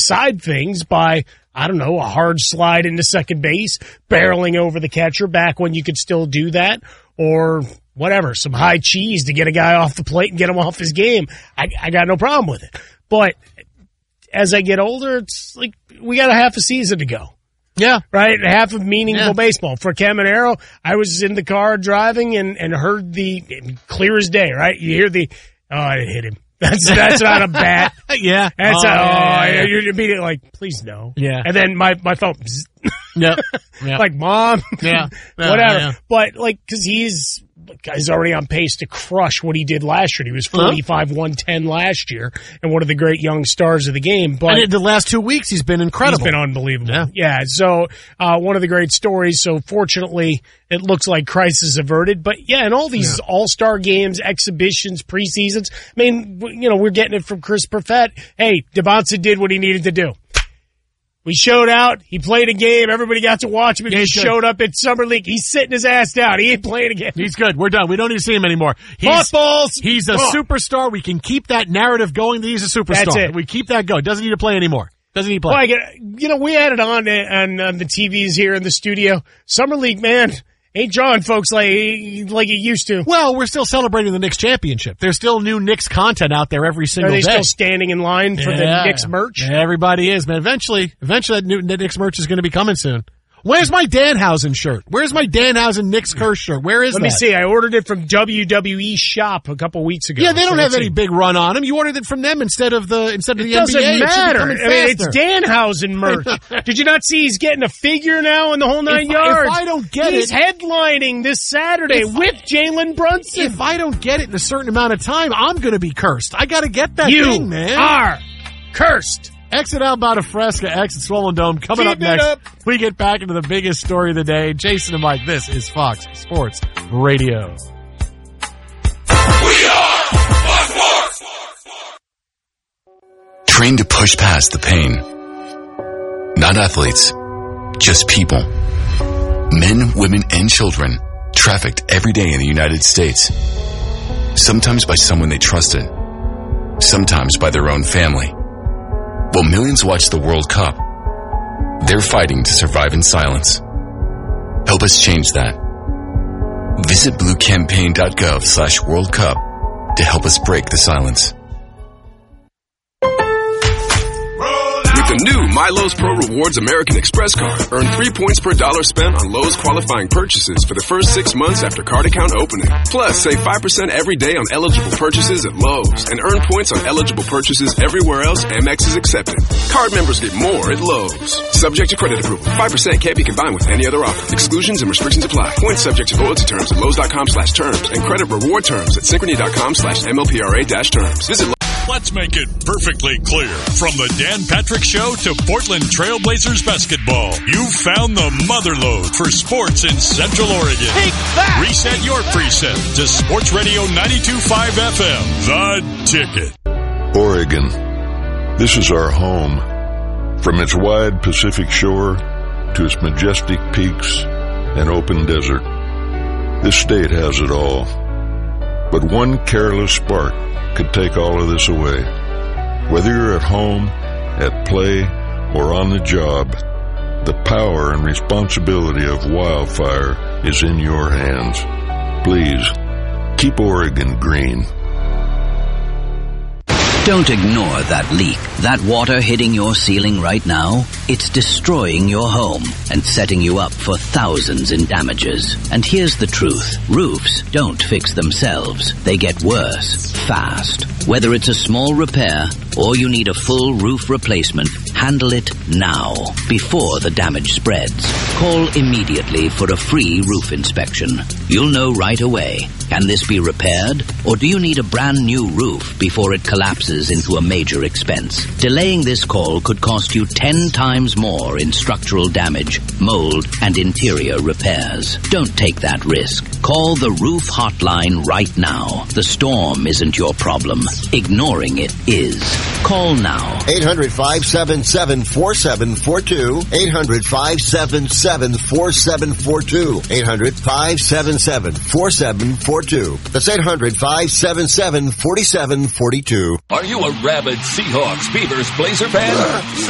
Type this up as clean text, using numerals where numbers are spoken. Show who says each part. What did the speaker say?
Speaker 1: side things by, I don't know, a hard slide into second base, barreling over the catcher back when you could still do that, or whatever, some high cheese to get a guy off the plate and get him off his game. I got no problem with it. But as I get older, it's like we got a half a season to go.
Speaker 2: Yeah.
Speaker 1: Right? Half of meaningful baseball. For Caminero, I was in the car driving and heard clear as day, right? You hear it hit him. That's not a bat.
Speaker 2: Yeah.
Speaker 1: That's you're immediately like, please no.
Speaker 2: Yeah.
Speaker 1: And then my phone.
Speaker 2: Yeah.
Speaker 1: Like, Mom.
Speaker 2: Yeah.
Speaker 1: Whatever.
Speaker 2: Yeah.
Speaker 1: But like, cause he's already on pace to crush what he did last year. He was 45-110 last year and one of the great young stars of the game. But
Speaker 2: and the last 2 weeks, he's been incredible.
Speaker 1: He's been unbelievable.
Speaker 2: Yeah.
Speaker 1: So, one of the great stories. So fortunately, it looks like crisis averted. But yeah, and all these all-star games, exhibitions, preseasons. I mean, we're getting it from Chris Perfett. Hey, Devonta did what he needed to do. We showed out. He played a game. Everybody got to watch him. He showed up at Summer League. He's sitting his ass down. He ain't playing again.
Speaker 2: He's good. We're done. We don't need to see him anymore.
Speaker 1: Mothballs.
Speaker 2: He's a superstar. We can keep that narrative going that he's a superstar.
Speaker 1: That's it.
Speaker 2: We keep that going. Doesn't need to play anymore. Doesn't need to play.
Speaker 1: Well, we had it on the TVs here in the studio. Summer League, man, ain't drawing folks like it used to.
Speaker 2: Well, we're still celebrating the Knicks championship. There's still new Knicks content out there every single day.
Speaker 1: Are they still standing in line for the Knicks merch?
Speaker 2: Yeah, everybody is, man. Eventually that new Knicks merch is going to be coming soon. Where's my Danhausen shirt? Where's my Danhausen Knicks curse shirt? Where is that?
Speaker 1: Let me see. I ordered it from WWE Shop a couple weeks ago.
Speaker 2: Yeah, they don't have any big run on them. You ordered it from them instead of the NBA.
Speaker 1: It doesn't matter. I mean, it's Danhausen merch. Did you not see he's getting a figure now in the whole 9 yards?
Speaker 2: If I don't get
Speaker 1: he's headlining this Saturday with Jalen Brunson.
Speaker 2: If I don't get it in a certain amount of time, I'm going to be cursed. I got to get that thing, man.
Speaker 1: You are cursed.
Speaker 2: Exit Alberta Fresca, exit Swollen Dome. Coming up next, we get back into the biggest story of the day. Jason and Mike, this is Fox Sports Radio.
Speaker 3: We are Fox Sports! Trained to push past the pain. Not athletes, just people. Men, women, and children trafficked every day in the United States. Sometimes by someone they trusted. Sometimes by their own family. While millions watch the World Cup, they're fighting to survive in silence. Help us change that. Visit bluecampaign.gov/World Cup to help us break the silence.
Speaker 4: With the new MyLowe's Pro Rewards American Express card, earn 3 points per dollar spent on Lowe's qualifying purchases for the first 6 months after card account opening. Plus, save 5% every day on eligible purchases at Lowe's and earn points on eligible purchases everywhere else Amex is accepted. Card members get more at Lowe's. Subject to credit approval. 5% can't be combined with any other offer. Exclusions and restrictions apply. Points subject to loyalty terms at Lowe's.com/terms and credit reward terms at Synchrony.com/MLPRA-terms. Visit
Speaker 5: Let's make it perfectly clear. From the Dan Patrick Show to Portland Trailblazers basketball, you've found the motherlode for sports in Central Oregon.
Speaker 1: Take that!
Speaker 5: Reset your preset to Sports Radio 92.5 FM, The Ticket.
Speaker 6: Oregon. This is our home. From its wide Pacific shore to its majestic peaks and open desert. This state has it all. But one careless spark could take all of this away. Whether you're at home, at play, or on the job, the power and responsibility of wildfire is in your hands. Please, keep Oregon green.
Speaker 7: Don't ignore that leak. That water hitting your ceiling right now, it's destroying your home and setting you up for thousands in damages. And here's the truth. Roofs don't fix themselves. They get worse, fast. Whether it's a small repair or you need a full roof replacement, handle it now, before the damage spreads. Call immediately for a free roof inspection. You'll know right away. Can this be repaired? Or do you need a brand new roof before it collapses into a major expense? Delaying this call could cost you 10 times more in structural damage, mold, and interior repairs. Don't take that risk. Call the Roof Hotline right now. The storm isn't your problem. Ignoring it is. Call now.
Speaker 8: 800-577-4742. 800-577-4742. 800-577-4742. That's 800-577-4742.
Speaker 9: Are you a rabid Seahawks, Beavers, Blazer fan?